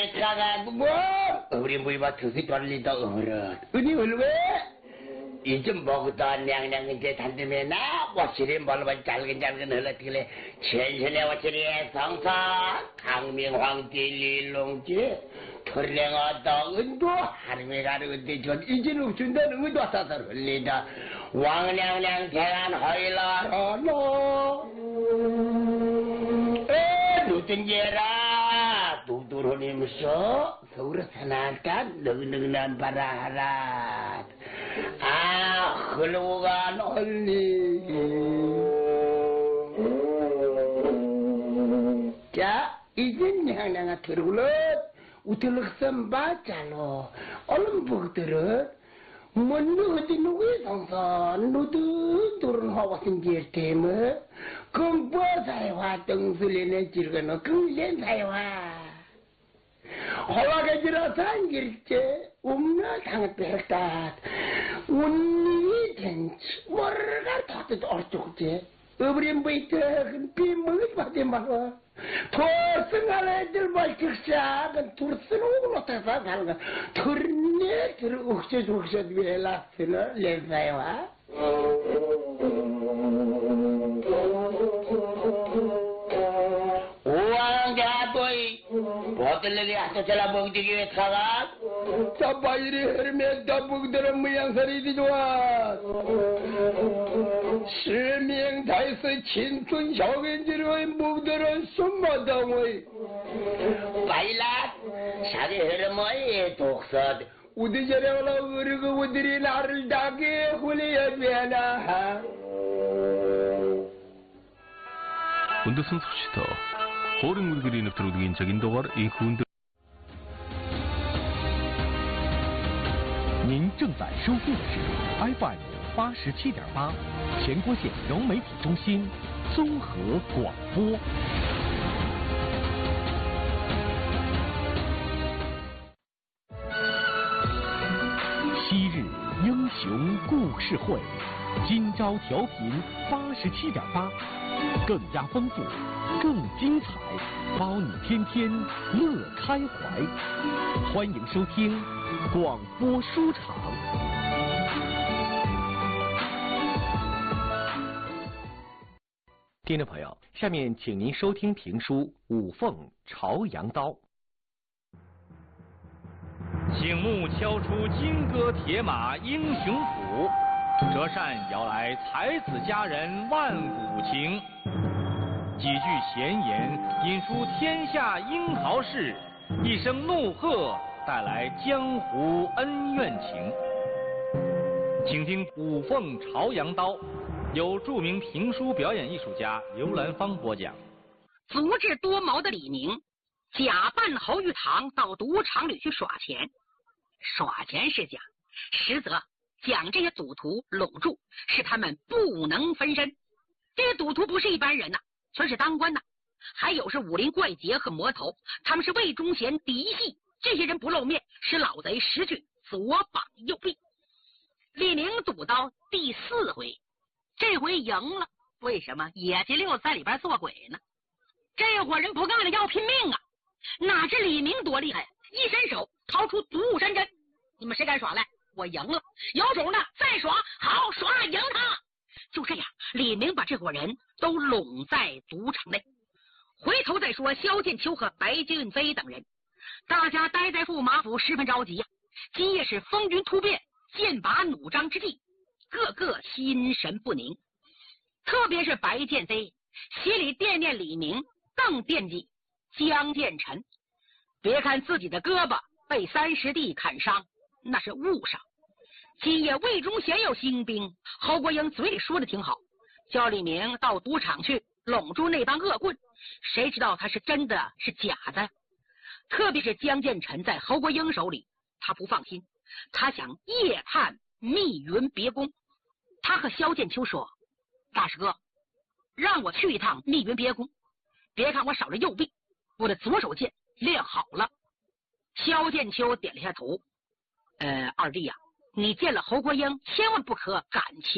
가가 뭐 우리 뭐이봐 두시 돌리다 어른 어디 올왜 이좀 먹다 냥냥 이제 단듬에나 와시리 멀바 잘근 흘러들래 천천히 와시리 성사 강명황帝리롱지 털랭하다 은도 하루에 가르는데 전 이제는 없준다는 의도 사서 흘리다 왕냥냥 대한 허일라로 누든지라 두두로님서 서울에 사나다 너그너그난 바라하라 아 흘러간 얼리 자 이젠 냥냥아 들어올라 우틀럭선 바자로 얼른 보들어 뭔누디 누구의 성선 누드 도른 하와신 제테무 금보사이와 덩슬리는 지르거노 금렌사이와 허와가지라 산길제 umna sangat berkat unni tench warga tatet orchukje öbrim baytagın pimit bademaga torsın aladır balçıksa gan tursun oğlu tasa kalgan turne tur ukşet belasını lezayva Botelleri atacala bogdi gibi salat. Sabayri hürmette bugdırın mıyan sarıydı doğar. Şirmiyeng taysı çintun şavgenciröy bugdırın sunmadamıy. Baylat, şagi hürmüy toksad. Udicere ola ırgı udirin arıldaki huliyat bena ha. Undasın suçta. 호른 우리들이 납들어오긴 적인도가 이 군들 您正在收听的是 FM 87.8全国县融媒体中心综合广播。昔日英雄故事会，今朝调频87.8，更加丰富。更精彩，包你天天乐开怀。欢迎收听广播书场。听众朋友，下面请您收听评书《五凤朝阳刀》。 醒目敲出金戈铁马英雄谱，折扇摇来才子佳人万古情。几句闲言引出天下英豪事，一声怒喝带来江湖恩怨情。请听《五凤朝阳刀》，由著名评书表演艺术家刘兰芳播讲。 足智多谋的李明假扮侯玉堂到赌场里去耍钱，耍钱是假，实则将这些赌徒拢住，使他们不能分身。这些赌徒不是一般人呐，全是当官的，还有是武林怪杰和魔头，他们是魏忠贤嫡系。这些人不露面，使老贼失去左膀右臂。李明赌到第4回，这回赢了。为什么？野鸡六在里边做鬼呢。这伙人不干了，要拼命啊！哪知李明多厉害，一伸手掏出毒雾山针。你们谁敢耍赖？我赢了，有种的再耍，好耍赢他。就这样，李明把这伙人都拢在赌场内。回头再说萧剑秋和白俊飞等人，大家待在驸马府十分着急呀。今夜是风云突变、剑拔弩张之际，个个心神不宁。特别是白剑飞，心里惦念李明，更惦记江建成。别看自己的胳膊被三师弟砍伤，那是误伤。今夜魏忠贤有新兵，侯国英嘴里说的挺好，叫李明到赌场去拢住那帮恶棍，谁知道他是真的是假的？特别是江建成在侯国英手里，他不放心，他想夜探密云别宫。他和萧剑秋说：“大师哥，让我去一趟密云别宫，别看我少了右臂，我的左手剑练好了。”萧剑秋点了一下头：“二弟呀，你见了侯国英，千万不可感情